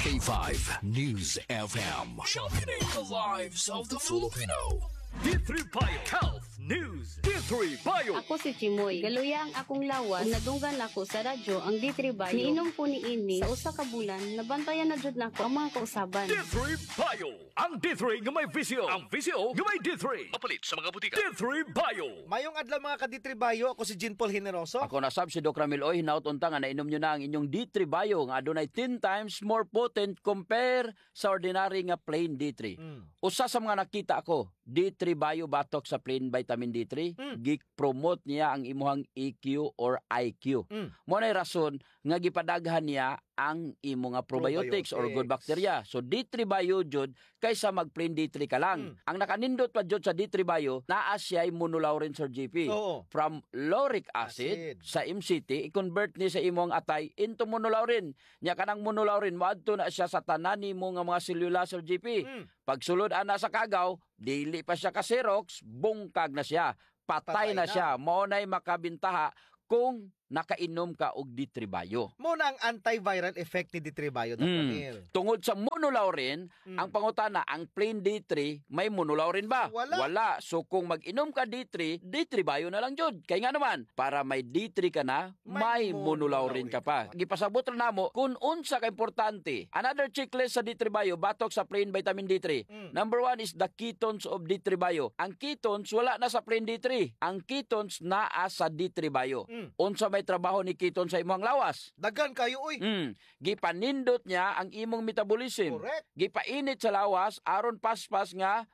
K5 News FM. Championing the lives of the Filipino. D3 Bio Health News. D3 Bio. Ako si Chimoy. Galuya ang akong lawas. Nagdunggan ako sa radyo ang D3 Bio. Niinom po ni ini sa usa ka bulan. Nabantayan na jud nako ang mga kausaban. D3 Bio. Ang D3 nga may visio. Ang visio nga may D3. Mapalit sa mga butika. D3 Bio. Mayong adlaw mga ka-D3 Bio, ako si Jean Paul Generoso. Ako na sab si Doc Ramil Oy, hinaut unta nga nainom nyo na ang inyong D3 Bio nga adunay 10 times more potent compare sa ordinary nga plain D3. Usa sa mga nakita ako, D3 Bio batok sa plain vitamin D3, gi-promote niya ang imuhang EQ or IQ. Mo nay rason nga gipadaghan niya ang imo nga probiotics or good bacteria. So D3 Bio jud kaysa mag plain D3 ka lang. Ang nakanindot pa jud sa D3 Bio, naa siya monolaurin Sir GP. Oo. From lauric acid sa MCT, i-convert ni sa imong atay into monolaurin. Nya kanang monolaurin moadto na siya sa tanan nimo nga mga selula Sir GP. Pagsulod ana sa kagaw, dili pa siya ka Xerox, bungkag na siya. Patay na siya. Mao nay makabintaha kung nakainom ka og D3 Bio. Mo na ang antiviral effect ni D3 Bio, Dr. Ramil. Tungod sa monolaurin, ang pangutana, ang plain D3, may monolaurin ba? Wala. So kung mag-inom ka D3, D3 Bio na lang jud. Kaya nga naman, para may D3 ka na, may monolaurin ka pa. Gipasabot na namo kung unsa ka importante. Another checklist sa D3 Bio, batok sa plain vitamin D3. Number 1 is the ketones of D3 Bio. Ang ketones, wala na sa plain D3. Ang ketones naa sa D3 Bio. Unsa may trabaho ni ketone sa imong lawas. Daghan kayo, uy. Gipanindot niya ang imong metabolism. Correct. Gipainit sa lawas aron paspas nga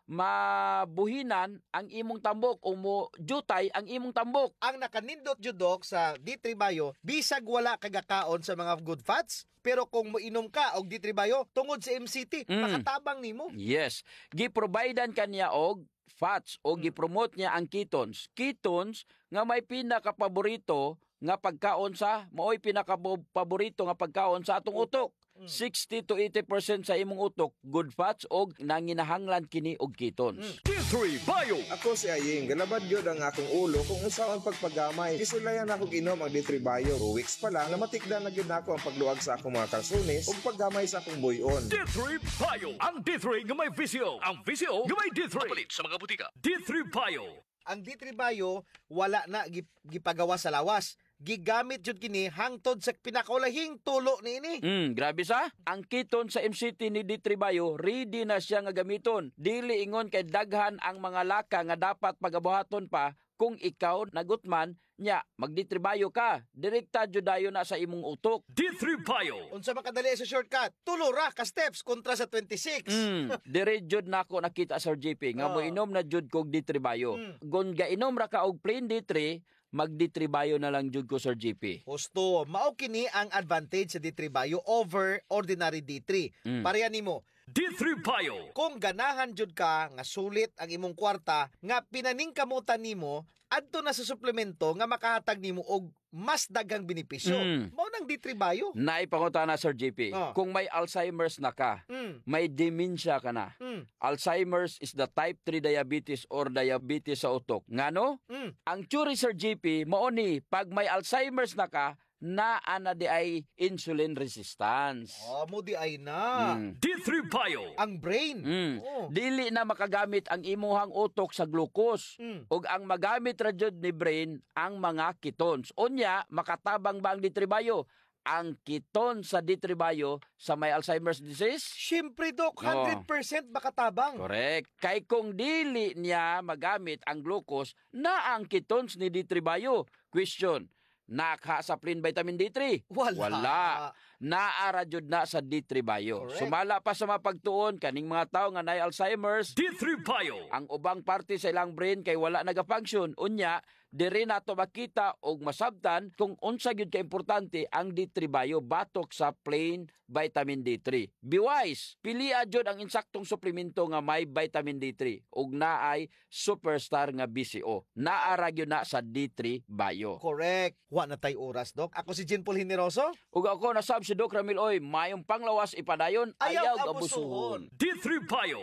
mabuhinan ang imong tambok o mo jutay ang imong tambok. Ang nakanindot judok sa D3 Bio, bisag wala kagakaon sa mga good fats, pero kung moinom ka og D3 Bio, tungod sa MCT, makatabang nimo. Yes. Giprovidean kaniya og fats o gipromote niya ang ketones. Ketones nga may pinaka-paborito nga pagkaon sa maoy pinaka-paborito nga pagkaon sa atong utok. 60 to 80% sa imong utok good fats og nanginahanglan kini og ketones. D3 Bio. Ako si Aying, galabad yun ang akong ulo kung unsa ang pagpagamay. Isulayan ako ginom ang D3 Bio. 2 weeks pa lang, namatikda na gid ako ang pagluag sa akong mga kalsunis ug paggamay sa akong buyon. D3 Bio. Ang D3 nga may visio. Ang visio nga may D3. Mapalit sa mga butika. D3 Bio. Ang D3 Bio, wala na gipagawa sa lawas. Gigamit jud kini hangtod sa pinakaulahing tulo niini. Grabe sa. Ang ketone sa MCT ni D3 Bio, ready na siya nga gamiton. Dili ingon kay daghan ang mga laka nga dapat pagabuhaton pa kung ikaw nagutman nya mag D3 Bio ka. Direkta jud dayon na sa imong utok. D3 Bio. Unsa makadali sa shortcut? Tulo ra ka steps kontra sa 26. Dire jud nako nakita Sir JP nga mo inom na jud kog D3 Bio. Gon gainom ra ka og plain D3, mag D3 Bio na lang jud ko Sir JP. Husto, mao kini ang advantage sa D3 Bio over ordinary D3. Pareha nimo. D3 Bio. Kung ganahan jud ka nga sulit ang imong kwarta nga pinaningkamutan nimo adto na sa suplemento nga makahatag nimo og mas daghang benepisyo. Mao nang D3 Bio. Naipangutana Sir JP, kung may Alzheimer's na ka, may dementia ka na. Alzheimer's is the type 3 diabetes or diabetes sa utok. Ngano? Ang theory Sir JP, mao ni pag may Alzheimer's na ka, ana di ay insulin resistance. Mo di ay na. D3 Bio. Ang brain. Dili na makagamit ang imuhang utok sa glucose. Ug ang magamit ra jud ni brain ang mga ketones. Unya, makatabang ba ang D3 Bio? Ang ketone sa D3 Bio sa may Alzheimer's disease? Siyempre, Dok, 100% makatabang. Correct. Kay kung dili niya magamit ang glucose na ang ketones ni D3 Bio. Question, naka sa plain vitamin D3? Wala. Naara jud na sa D3 Bio. Correct. Sumala pa sa mapagtuon kaning mga tawo nga nay Alzheimer's, D3 Bio. ang ubang parte sa ilang brain kay wala nagafunction. Unya, diri nato makita og masabtan kung unsa gyud ka importante ang D3 Bio batok sa plain vitamin D3. Be wise, pilia jud ang insaktong suplemento nga may vitamin D3 ug naay superstar nga BCO. Naara gyud na sa D3 Bio. Correct. Wa na tay oras, Dok. Ako si Jean Paul Generoso. Ug ako nasab si Doc Ramil Oy, mayong panglawas ipadayon, ayaw abusuhon. D3 Bio. D3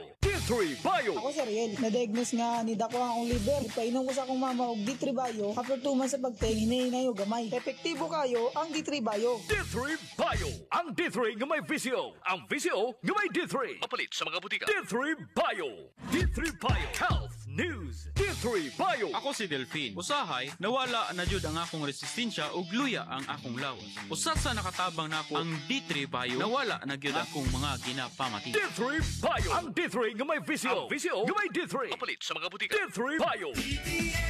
D3 Bio. Ako si Ariel, na-diagnose nga ni dako ang akong liver. Ipainom ko sa akong mama og D3 Bio. After 2 months sa pagteng, hinahinay og gamay. Epektibo kayo ang D3 Bio. D3 Bio. Ang D3 nga may visyo. Ang visyo nga may D3. Papalit sa mga butika. D3 Bio. D3 Bio. Health News. D3 Bio. Ako si Delphine. Usahay, nawala na jud ang akong resistensya ug luya ang akong lawas. Usa sa nakatabang nako ang D3 Bio, nawala na gyud akong mga ginapamati. D3 Bio. Ang D3 nga may visyo. Ang visyo nga may D3. Papalit sa mga butika. D3 Bio.